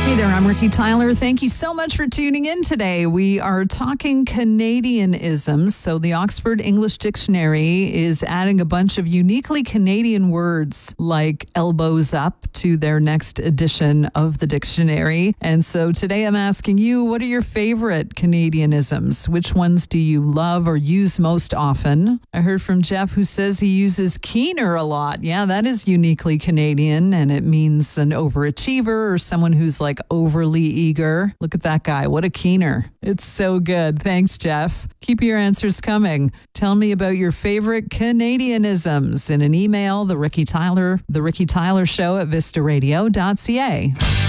Hey there, I'm Ricky Tyler. Thank you so much for tuning in today. We are talking Canadianisms. So the Oxford English Dictionary is adding a bunch of uniquely Canadian words like elbows up to their next edition of the dictionary. And so today I'm asking you, what are your favorite Canadianisms? Which ones do you love or use most often? I heard from Jeff who says he uses keener a lot. Yeah, that is uniquely Canadian, and it means an overachiever or someone who's like overly eager. Look at that guy. What a keener. It's so good. Thanks, Jeff. Keep your answers coming. Tell me about your favorite Canadianisms in an email, The Ricky Tyler Show at vistaradio.ca.